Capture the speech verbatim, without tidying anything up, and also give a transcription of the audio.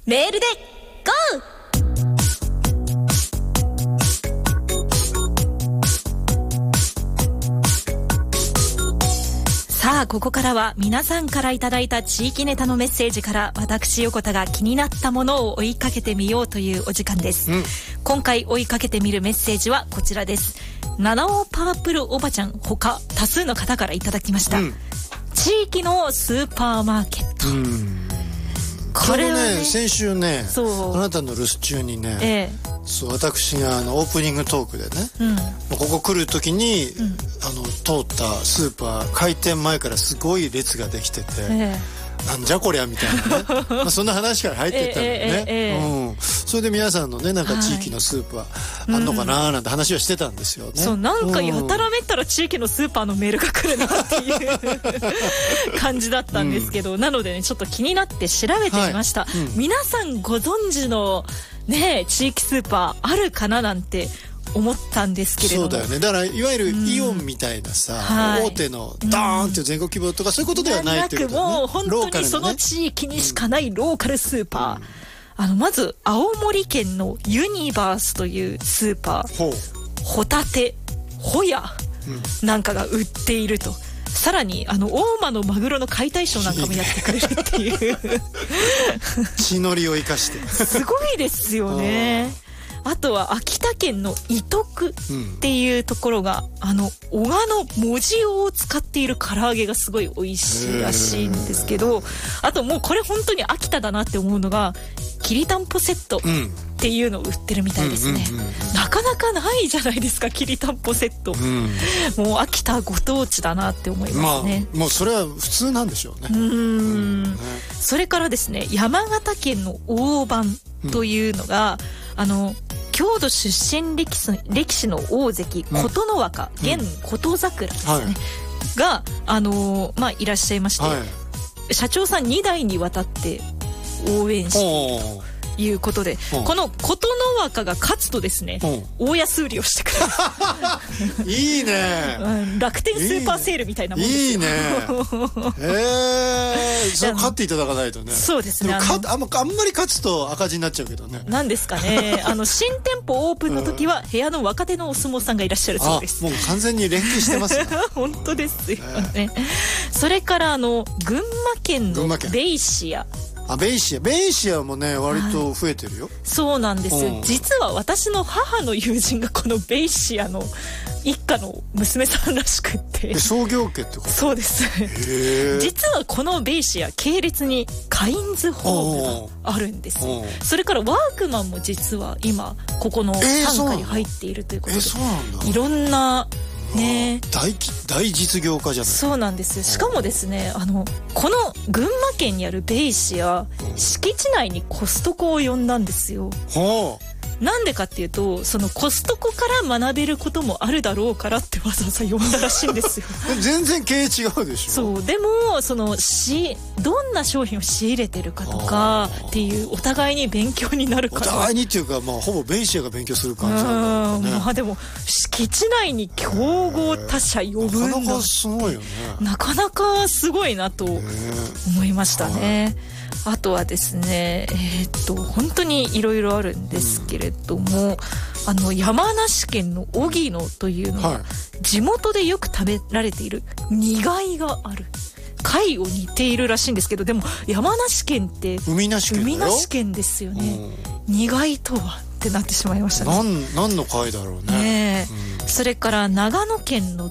メールで ゴー。さあ、ここからは皆さんからいただいた地域ネタのメッセージから私横田が気になったものを追いかけてみようというお時間です、うん、今回追いかけてみるメッセージはこちらです。七尾パープルおばちゃん他多数の方からいただきました、うん、地域のスーパーマーケット、うん、 これはね、ね先週ねあなたの留守中にね、ええ、そう私があのオープニングトークでね、うん、ここ来る時に、うん、あの通ったスーパー開店前からすごい列ができてて、ええ、なんじゃこりゃみたいなねまあそんな話から入ってったんだよね、ええええうん、それで皆さんのねなんか地域のスーパーあんのかななんて話をしてたんですよね、うん、 そうなんかやたらめったら地域のスーパーのメールが来るなっていう感じだったんですけど、うん、なのでねちょっと気になって調べてみました、はいうん、皆さんご存知のね地域スーパーあるかななんて思ったんですけれども。 そうだよね。だからいわゆるイオンみたいなさ、うん、大手のドーンっていう全国規模とかそういうことではないっていうことだね。 なくもう本当にその地域にしかないローカルスーパー、うん、あのまず青森県のユニバースというスーパー、ホタテホヤなんかが売っていると、さらにあの大間のマグロの解体ショーなんかもやってくれるっていう血のりを生かしてすごいですよね。あとは秋田県の伊徳っていうところが、うん、あの男鹿の文字を使っている唐揚げがすごい美味しいらしいんですけど、あともうこれ本当に秋田だなって思うのがきりたんぽセットっていうのを売ってるみたいですね、うんうんうんうん、なかなかないじゃないですかきりたんぽセット、うん、もう秋田ご当地だなって思いますね、 まあ、もうそれは普通なんでしょうね。 うーん、うんね、それからですね山形県の大判というのが、うん、あの郷土出身歴史、歴史の大関琴ノ若、うん、現琴桜ですね、はい、が、あのーまあ、いらっしゃいまして、はい、社長さんに代にわたって応援してということで、この琴ノ若が勝つとですね大安売りをしてくれるいいね、 うん、楽天スーパーセールみたいなもんですよ。 いいねえー、それ勝っていただかないとね。 そうですね。 でもかあんま、あんまり勝つと赤字になっちゃうけどね。 なんですかねあの新店舗オープンの時は部屋の若手のお相撲さんがいらっしゃるそうです。 あ、もう完全に連携してますね本当ですよね、えー、それからあの群馬県のベイシア、 あ、ベイシアベイシアもね割と増えてるよ、はい、 そうなんですよ。実は私の母の友人がこのベイシアの一家の娘さんらしくって。 創業家ってこと？ そうですへ実はこのベイシア系列にカインズホームがあるんですよ。それからワークマンも実は今ここの傘下に入っているということで、えー、そうなんだ。いろんなね、 大, 大実業家じゃない。 そうなんですよ。しかもですねあのこの群馬県にあるベイシア、敷地内にコストコを呼んだんですよ。はあ、なんでかっていうとそのコストコから学べることもあるだろうからってわざわざ呼んだらしいんですよ全然経営違うでしょ。 そうでもそのしどんな商品を仕入れてるかとかっていうお互いに勉強になるから。 お互いにっていうか、まあ、ほぼベイシアが勉強する感じなんだよね。 まあでも敷地内に競合他社呼ぶんだ、 なかなかすごいよね。 なかなかすごいなと思いましたね。あとはですね、えー、っと本当にいろいろあるんですけれども、うん、あの山梨県の荻野というのは、はい、地元でよく食べられている煮貝がある。貝を似ているらしいんですけど、でも山梨県って海なし県だよ。 海なし県ですよね、うん、煮貝とはってなってしまいましたね。 なん何の貝だろうね。 ねえ、うん、それから長野県の